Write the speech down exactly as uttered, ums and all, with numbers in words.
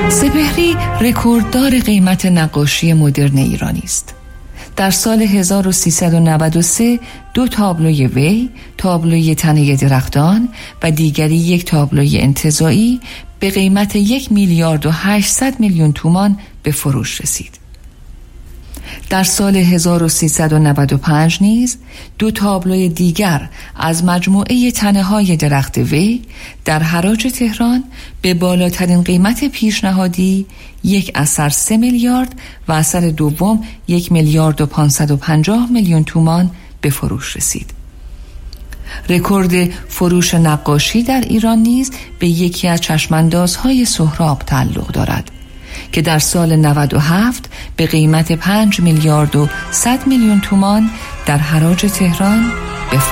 سپهری رکورددار قیمت نقاشی مدرن ایرانی است. در سال هزار و سیصد و نود و سه دو تابلوی وی، تابلوی تنه درختان و دیگری یک تابلوی انتزاعی به قیمت یک میلیارد و هشتصد میلیون تومان به فروش رسید. در سال هزار و سیصد و نود و پنج نیز دو تابلوی دیگر از مجموعه تنه‌های درخت وی در حراج تهران به بالاترین قیمت پیشنهادی یک اثر سه میلیارد و اثر دوم یک میلیارد و پانصد و پنجاه میلیون تومان به فروش رسید. رکورد فروش نقاشی در ایران نیز به یکی از چشماندازهای سهراب تعلق دارد که در سال نود و هفت به قیمت پنج میلیارد و صد میلیون تومان در حراج تهران